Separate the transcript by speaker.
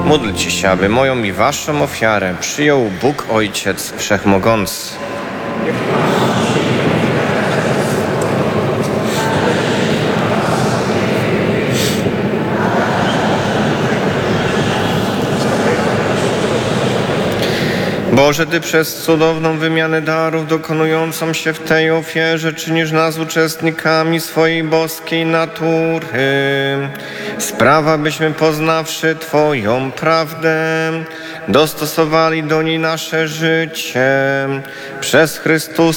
Speaker 1: Módlcie się, aby moją i waszą ofiarę przyjął Bóg Ojciec Wszechmogący. Boże, Ty przez cudowną wymianę darów dokonującą się w tej ofierze czynisz nas uczestnikami swojej boskiej natury. Sprawa, byśmy poznawszy Twoją prawdę, dostosowali do niej nasze życie. Przez Chrystusa